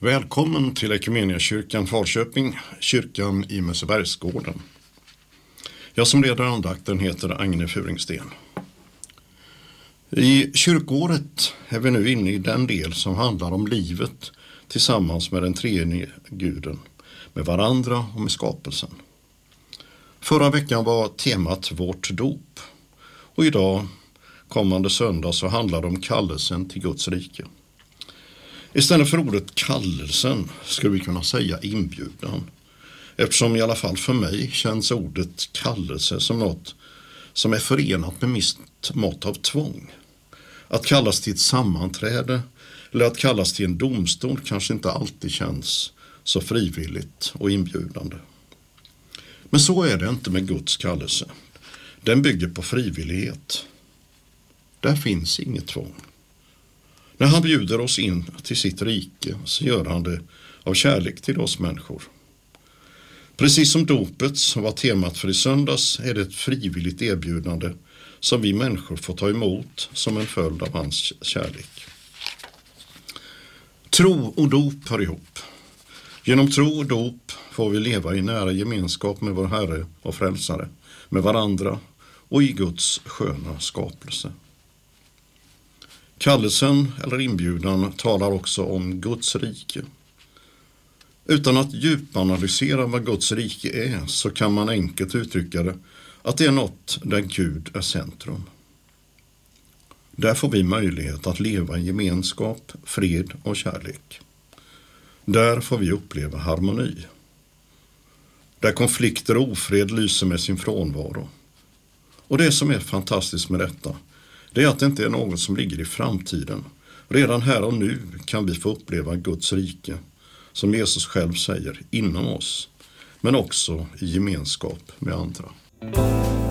Välkommen till Equmeniakyrkan Falköping, kyrkan i Mössebergsgården. Jag som leder andakten heter Agne Furingsten. I kyrkåret är vi nu inne i den del som handlar om livet tillsammans med den treenige guden, med varandra och med skapelsen. Förra veckan var temat vårt dop och idag, kommande söndag, så handlar det om kallelsen till Guds rike. Istället för ordet kallelsen skulle vi kunna säga inbjudan, eftersom i alla fall för mig känns ordet kallelse som något som är förenat med visst mått av tvång. Att kallas till ett sammanträde eller att kallas till en domstol kanske inte alltid känns så frivilligt och inbjudande. Men så är det inte med Guds kallelse. Den bygger på frivillighet. Där finns inget tvång. När han bjuder oss in till sitt rike så gör han det av kärlek till oss människor. Precis som dopet som var temat för i söndags är det ett frivilligt erbjudande som vi människor får ta emot som en följd av hans kärlek. Tro och dop hör ihop. Genom tro och dop får vi leva i nära gemenskap med vår Herre och Frälsare, med varandra och i Guds sköna skapelse. Kallelsen eller inbjudan talar också om Guds rike. Utan att djupanalysera vad Guds rike är så kan man enkelt uttrycka det att det är något där Gud är centrum. Där får vi möjlighet att leva i gemenskap, fred och kärlek. Där får vi uppleva harmoni. Där konflikter och ofred lyser med sin frånvaro. Och det som är fantastiskt med detta, det är att det inte är något som ligger i framtiden. Redan här och nu kan vi få uppleva Guds rike, som Jesus själv säger, inom oss, men också i gemenskap med andra.